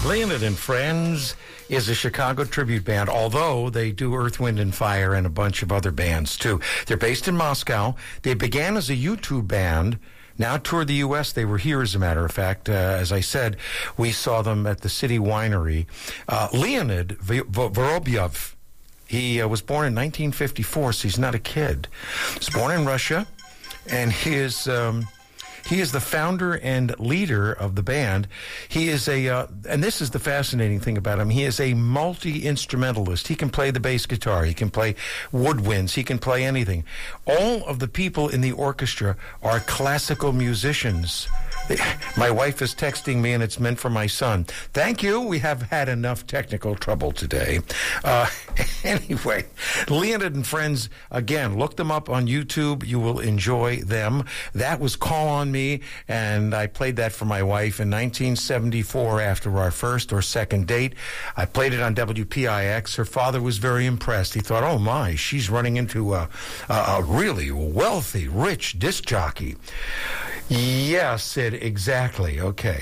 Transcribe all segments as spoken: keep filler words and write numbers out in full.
Leonard and Friends is a Chicago tribute band, although they do Earth, Wind, and Fire and a bunch of other bands, too. They're based in Moscow. They began as a YouTube band, now toured the U S They were here, as a matter of fact. Uh, as I said, we saw them at the City Winery. Uh, Leonid v- v- Vorobyev, he uh, was born in nineteen fifty-four, so he's not a kid. He was born in Russia, and he is... Um, He is the founder and leader of the band. He is a, uh, and this is the fascinating thing about him, he is a multi-instrumentalist. He can play the bass guitar. He can play woodwinds. He can play anything. All of the people in the orchestra are classical musicians. My wife is texting me, and it's meant for my son. Thank you. We have had enough technical trouble today. Uh, anyway, Leonard and Friends, again, look them up on YouTube. You will enjoy them. That was Call on Me, and I played that for my wife in nineteen seventy-four after our first or second date. I played it on W P I X. Her father was very impressed. He thought, oh, my, she's running into a, a, a really wealthy, rich disc jockey. Yes, Sid, exactly. Okay.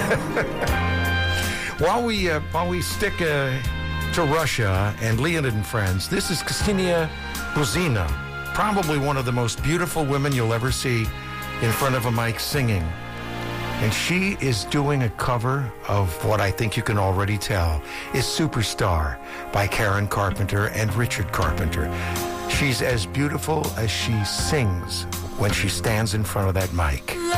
while we uh, while we stick uh, to Russia and Leonid and Friends, this is Ksenia Buzina, probably one of the most beautiful women you'll ever see in front of a mic singing. And she is doing a cover of what I think you can already tell is Superstar by Karen Carpenter and Richard Carpenter. She's as beautiful as she sings when she stands in front of that mic.